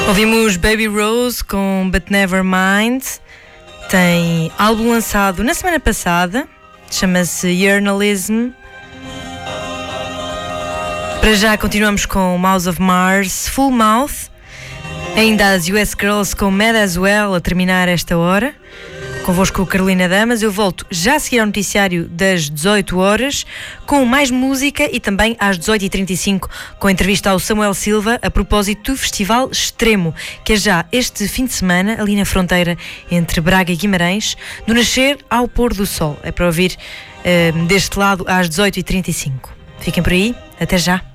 Ouvimos Baby Rose com But Never Mind. Tem álbum lançado na semana passada, chama-se Journalism. Para já continuamos com Mouse of Mars, Full Mouth. Ainda as US Girls com Mad As Well a terminar esta hora. Convosco Carolina Damas. Eu volto já a seguir ao noticiário das 18 horas com mais música e também às 18h35 com a entrevista ao Samuel Silva a propósito do Festival Extremo, que é já este fim de semana ali na fronteira entre Braga e Guimarães, do nascer ao pôr do sol. É para ouvir deste lado às 18h35. Fiquem por aí, até já.